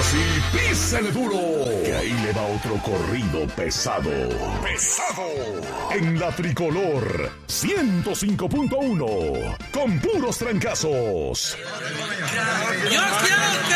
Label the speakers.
Speaker 1: Sí, písele duro, que ahí le va otro corrido pesado. En la Tricolor 105.1, con puros trancazos.
Speaker 2: Yo quiero